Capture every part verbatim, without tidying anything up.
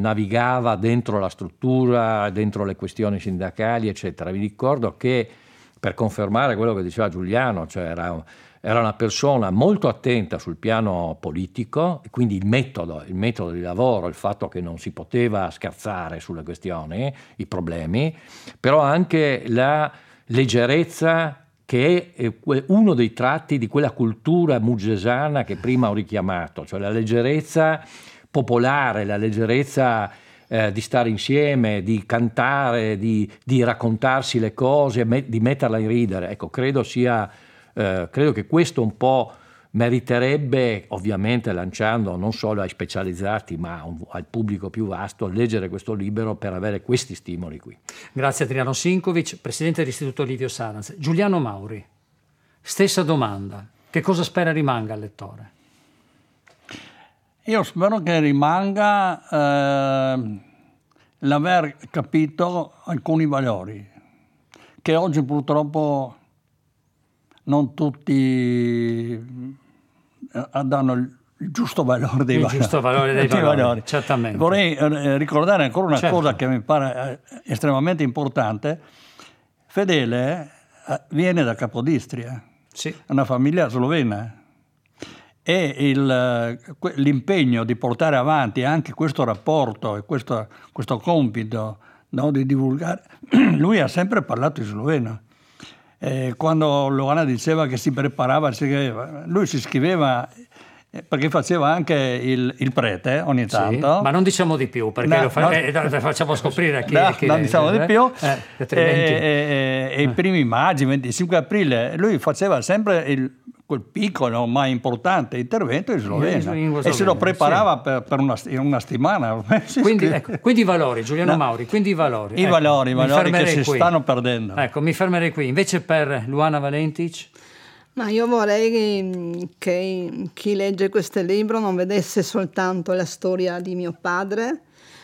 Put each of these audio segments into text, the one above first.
navigava dentro la struttura, dentro le questioni sindacali, eccetera. Vi ricordo che, per confermare quello che diceva Giuliano, cioè era, era una persona molto attenta sul piano politico, e quindi il metodo, il metodo di lavoro, il fatto che non si poteva scherzare sulle questioni, i problemi, però anche la leggerezza, che è uno dei tratti di quella cultura muggesana che prima ho richiamato, cioè la leggerezza popolare, la leggerezza eh, di stare insieme, di cantare, di, di raccontarsi le cose, me, di metterla in ridere. Ecco, credo sia, eh, credo che questo un po' meriterebbe, ovviamente lanciando non solo ai specializzati ma un, al pubblico più vasto, leggere questo libro per avere questi stimoli qui. Grazie Adriano Sinkovic, presidente dell'Istituto Livio Saranz. Giuliano Mauri, stessa domanda, che cosa spera rimanga al lettore? Io spero che rimanga eh, l'aver capito alcuni valori che oggi purtroppo non tutti danno il giusto valore dei il valori. giusto valore dei valori, valori. Certamente. Vorrei eh, ricordare ancora una certo. cosa che mi pare eh, estremamente importante. Fedele eh, viene da Capodistria, sì. una famiglia slovena, e il, l'impegno di portare avanti anche questo rapporto e questo, questo compito, no, di divulgare, lui ha sempre parlato in sloveno. Eh, quando Luana diceva che si preparava, lui si scriveva perché faceva anche il, il prete ogni tanto. Sì, ma non diciamo di più, perché no, lo, fa, no, eh, lo facciamo scoprire a chi... No, a chi non le, diciamo eh, di più. Eh, e, e, e i primi magi, venticinque aprile, lui faceva sempre il, quel piccolo ma importante intervento in sloveno in e se lo preparava sì. per, per una, una settimana. Quindi, ecco, quindi i valori, Giuliano no. Mauri, quindi i valori. I ecco, valori, i valori che si qui. stanno perdendo. Ecco, mi fermerei qui. Invece per Luana Valentic? Ma io vorrei che chi legge questo libro non vedesse soltanto la storia di mio padre,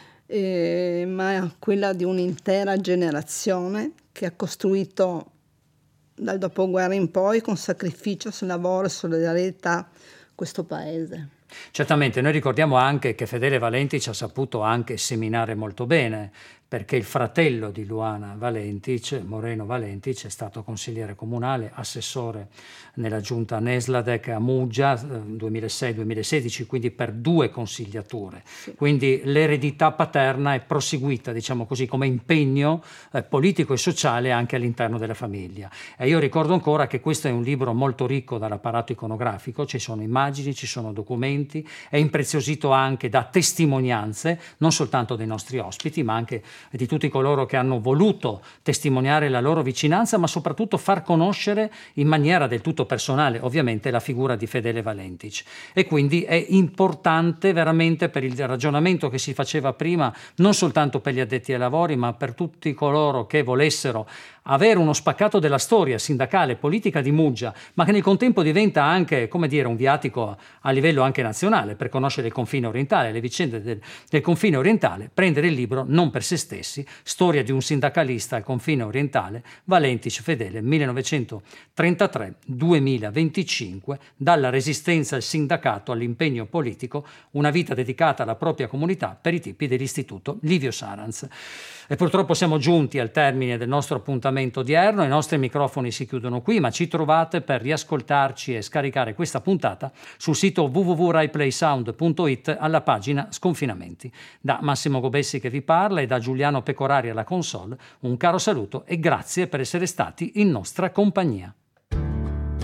eh, ma quella di un'intera generazione che ha costruito dal dopoguerra in poi con sacrificio, lavoro e solidarietà questo paese. Certamente, noi ricordiamo anche che Fedele Valentic ha saputo anche seminare molto bene, perché il fratello di Luana Valentic, Moreno Valentic, è stato consigliere comunale, assessore nella giunta Nesladek a Muggia duemilasei duemilasedici, quindi per due consigliature. Sì. Quindi l'eredità paterna è proseguita, diciamo così, come impegno eh, politico e sociale anche all'interno della famiglia. E io ricordo ancora che questo è un libro molto ricco dall'apparato iconografico, ci sono immagini, ci sono documenti, è impreziosito anche da testimonianze, non soltanto dei nostri ospiti, ma anche di tutti coloro che hanno voluto testimoniare la loro vicinanza, ma soprattutto far conoscere in maniera del tutto personale, ovviamente, la figura di Fedele Valentic. E quindi è importante veramente per il ragionamento che si faceva prima, non soltanto per gli addetti ai lavori, ma per tutti coloro che volessero avere uno spaccato della storia sindacale e politica di Muggia, ma che nel contempo diventa anche, come dire, un viatico a livello anche nazionale per conoscere il confine orientale, le vicende del, del confine orientale, prendere il libro non per se stessi, Storia di un sindacalista al confine orientale, Valentic Fedele, millenovecentotrentatré duemilaventicinque, dalla resistenza al sindacato all'impegno politico, una vita dedicata alla propria comunità per i tipi dell'Istituto Livio Saranz. E purtroppo siamo giunti al termine del nostro appuntamento odierno, i nostri microfoni si chiudono qui, ma ci trovate per riascoltarci e scaricare questa puntata sul sito w w w punto rai play sound punto i t alla pagina Sconfinamenti. Da Massimo Gobessi che vi parla e da Giuliano Pecorari alla console, un caro saluto e grazie per essere stati in nostra compagnia.